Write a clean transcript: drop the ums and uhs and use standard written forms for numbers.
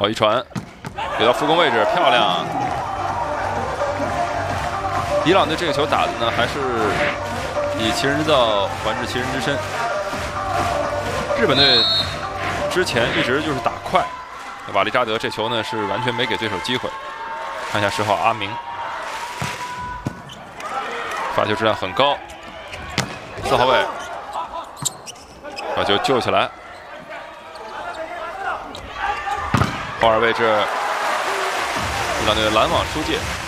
好一传，给到副攻位置，漂亮。伊朗队这个球打的呢，还是以其人之道还治其人之身。日本队之前一直就是打快，瓦利扎德这球呢是完全没给对手机会。看一下10号阿明，发球质量很高。4号位把球救起来，后卫位置，伊朗队拦网出界。